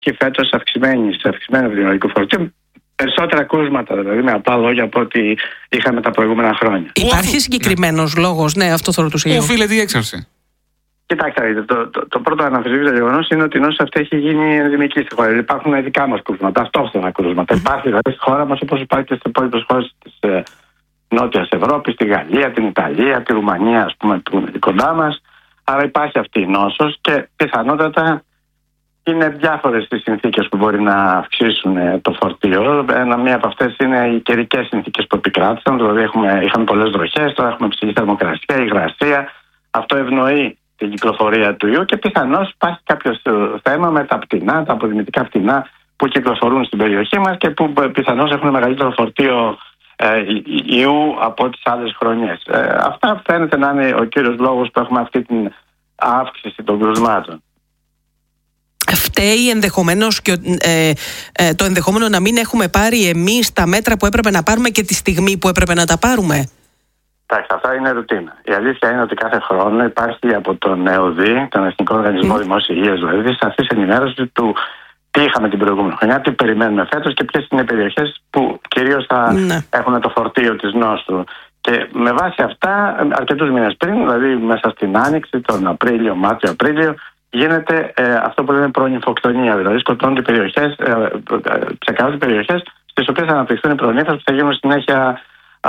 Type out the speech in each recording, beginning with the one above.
και φέτος αυξημένο επιδημιολογικό φορτίο. Περισσότερα κρούσματα, δηλαδή, με απλά λόγια από ό,τι είχαμε τα προηγούμενα χρόνια. Υπάρχει συγκεκριμένος λόγος, ναι, αυτό θα ρωτούσα. Πού οφείλεται η έξαρση? Κοιτάξτε, το πρώτο αναμφισβήτητο γεγονός είναι ότι η νόσος αυτή έχει γίνει ενδημική στη χώρα. Υπάρχουν δικά μας κρούσματα, ταυτόχρονα κρούσματα. Υπάρχει δηλαδή στη χώρα μας, όπως υπάρχει και στις υπόλοιπες χώρες της Νότιας Ευρώπης, τη Γαλλία, την Ιταλία, τη Ρουμανία, ας πούμε, που είναι κοντά μας. Άρα υπάρχει αυτή η νόσος και πιθανότατα είναι διάφορες τις συνθήκες που μπορεί να αυξήσουν το φορτίο. Μία από αυτές είναι οι καιρικές συνθήκες που επικράτησαν. Δηλαδή, είχαμε πολλές βροχές, τώρα έχουμε ψηλή θερμοκρασία, υγρασία. Αυτό ευνοεί την κυκλοφορία του ιού και πιθανώς υπάρχει κάποιο θέμα με τα πτηνά, τα αποδημητικά πτηνά που κυκλοφορούν στην περιοχή μας και που πιθανώς έχουν μεγαλύτερο φορτίο ιού από τις άλλες χρονιές. Αυτά φαίνεται να είναι ο κύριος λόγος που έχουμε αυτή την αύξηση των κρουσμάτων. Φταίει ενδεχομένως και το ενδεχόμενο να μην έχουμε πάρει εμείς τα μέτρα που έπρεπε να πάρουμε και τη στιγμή που έπρεπε να τα πάρουμε? Εντάξει, αυτά είναι ρουτίνα. Η αλήθεια είναι ότι κάθε χρόνο υπάρχει από τον ΕΟΔΗ, τον Εθνικό Οργανισμό Δημόσιας Υγείας, δηλαδή, σαφής ενημέρωση του τι είχαμε την προηγούμενη χρονιά, τι περιμένουμε φέτος και ποιες είναι οι περιοχές που κυρίως θα έχουν το φορτίο της νόσου. Και με βάση αυτά, αρκετούς μήνες πριν, δηλαδή μέσα στην Άνοιξη, τον Απρίλιο, Μάρτιο-Απρίλιο, γίνεται αυτό που λέμε προνυμφοκτονία. Δηλαδή σκοτώνονται περιοχές, ξεκαθαρίζονται περιοχές στις οποίες θα αναπτυχθούν οι προνύφες που θα γίνουν συνέχεια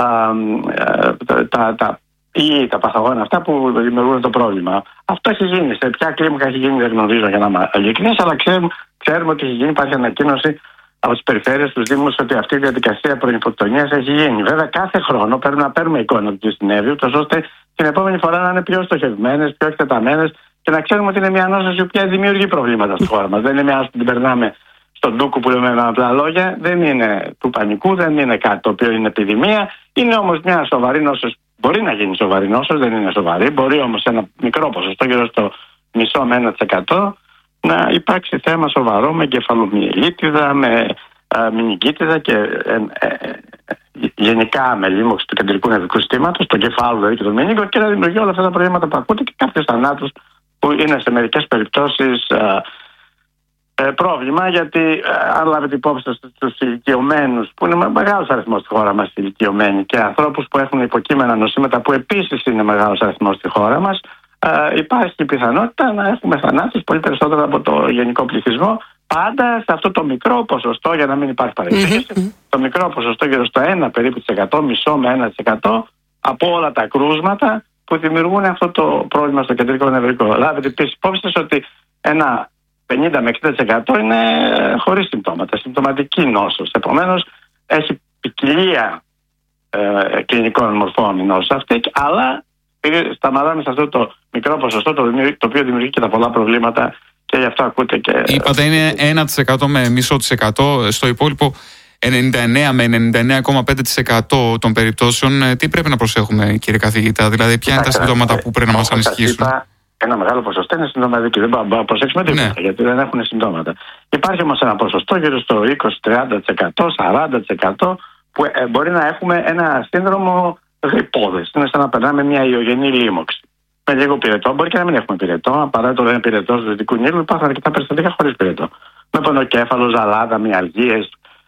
τα παθογόνα αυτά που δημιουργούν το πρόβλημα. Αυτό έχει γίνει. Σε ποια κλίμακα έχει γίνει δεν γνωρίζω για να είμαι ειλικρινής, αλλά ξέρουμε ότι έχει γίνει. Υπάρχει ανακοίνωση από τις περιφέρειες, τους Δήμους, ότι αυτή η διαδικασία προνυμφοκτονίας έχει γίνει. Βέβαια, κάθε χρόνο πρέπει να παίρνουμε εικόνα του τι συνέβη, ώστε την επόμενη φορά να είναι πιο στοχευμένες, πιο εκτεταμένες και να ξέρουμε ότι είναι μια νόσος η οποία δημιουργεί προβλήματα στη χώρα μας. Δεν είναι μια νόσος που την περνάμε στον ντούκου που λέμε με απλά λόγια, δεν είναι του πανικού, δεν είναι κάτι το οποίο είναι επιδημία. Είναι όμως μια σοβαρή νόσος. Μπορεί να γίνει σοβαρή νόσος, δεν είναι σοβαρή. Μπορεί όμως σε ένα μικρό ποσοστό, γύρω στο 0,5 με 1%, να υπάρξει θέμα σοβαρό με κεφαλομυελίτιδα, με μηνυκίτιδα και γενικά με λίμωξη του κεντρικού νευρικού συστήματος, το κεφάλου δηλαδή και το μηνύκο, και να δημιουργεί όλα αυτά τα προβλήματα που ακούτε και κάποιους θανάτους που είναι σε μερικές περιπτώσεις πρόβλημα, γιατί αν λάβετε υπόψη στους ηλικιωμένους, που είναι μεγάλος αριθμός στη χώρα μας ηλικιωμένοι, και ανθρώπους που έχουν υποκείμενα νοσήματα που επίσης είναι μεγάλος αριθμός στη χώρα μας, υπάρχει η πιθανότητα να έχουμε θανάτους πολύ περισσότερο από το γενικό πληθυσμό, πάντα σε αυτό το μικρό ποσοστό, για να μην υπάρχει παρεξήγηση, το μικρό ποσοστό γύρω στο 1 περίπου της 100, μισό με 1% από όλα τα κρούσματα που δημιουργούν αυτό το πρόβλημα στο κεντρικό νευρικό. Λάβετε επίσης υπόψη ότι ένα 50 με 60% είναι χωρίς συμπτώματα, συμπτωματική νόσος. Επομένως, έχει ποικιλία κλινικών μορφών η νόσος αυτή, αλλά σταματάμε σε αυτό το μικρό ποσοστό το οποίο δημιουργεί και τα πολλά προβλήματα, και γι' αυτό ακούτε και... Είπατε είναι 1% με μισό της εκατό, στο υπόλοιπο 99 με 99,5% των περιπτώσεων. Τι πρέπει να προσέχουμε, κύριε καθηγητά, δηλαδή ποια είναι τα συμπτώματα που πρέπει να μας ανησυχήσουν? Ένα μεγάλο ποσοστό είναι συμπτωματική. Δεν μπορούμε να προσέξουμε τίποτα, γιατί δεν έχουν συμπτώματα. Υπάρχει όμως ένα ποσοστό γύρω στο 20-30%, 40% που μπορεί να έχουμε ένα σύνδρομο γρυπώδες. Είναι σαν να περνάμε μια ιογενή λίμωξη. Με λίγο πυρετό, μπορεί και να μην έχουμε πυρετό. Παρά το δεν είναι πυρετό του Δυτικού Νείλου, υπάρχουν αρκετά περιστατικά χωρίς πυρετό. Με πονοκέφαλο, ζαλάδα, μυαλγίες,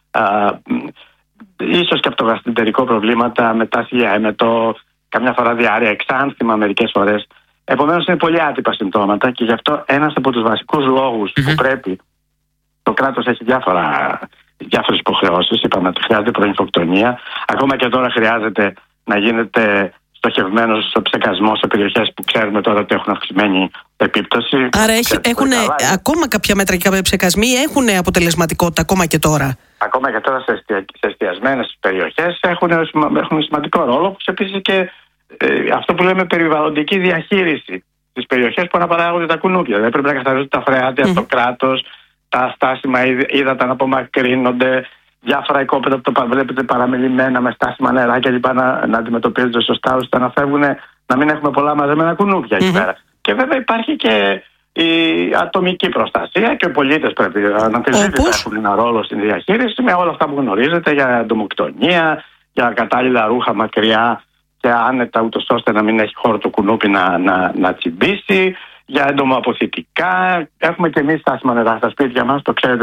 ίσως και από το γαστρεντερικό προβλήματα, μετάσχεια έμετο, καμιά φορά διάρρεια, εξάνθημα μερικές φορές. Επομένως είναι πολύ άτυπα συμπτώματα και γι' αυτό ένας από τους βασικούς λόγους που πρέπει, το κράτος έχει διάφορες υποχρεώσεις, είπαμε ότι χρειάζεται προνυμφοκτονία, ακόμα και τώρα χρειάζεται να γίνεται στοχευμένος ψεκασμός σε περιοχές που ξέρουμε τώρα ότι έχουν αυξημένη επίπτωση. Άρα έχουν ακόμα κάποια μέτρα και κάποιοι ψεκασμοί έχουν αποτελεσματικότητα ακόμα και τώρα? Ακόμα και τώρα σε εστιασμένες περιοχές έχουν σημαντικό ρόλο, όπως επίσης και αυτό που λέμε περιβαλλοντική διαχείριση στις περιοχές που αναπαράγονται τα κουνούπια. Δεν πρέπει να καθαρίζονται τα φρεάτια, το κράτος, τα στάσιμα ύδατα να απομακρύνονται, διάφορα οικόπεδα που το βλέπετε παραμελημένα με στάσιμα νερά και λοιπά να αντιμετωπίζονται σωστά, ώστε να φεύγουν, να μην έχουμε πολλά μαζεμένα κουνούπια εκεί πέρα. Και βέβαια υπάρχει και η ατομική προστασία και οι πολίτες πρέπει να έχουν ένα ρόλο στην διαχείριση με όλα αυτά που γνωρίζετε για εντομοκτονία, για κατάλληλα ρούχα μακριά και άνετα, ούτως ώστε να μην έχει χώρο το κουνούπι να τσιμπήσει, για έντομα αποθητικά. Έχουμε και εμείς στάσιμα νερά στα σπίτια μας, το ξέρετε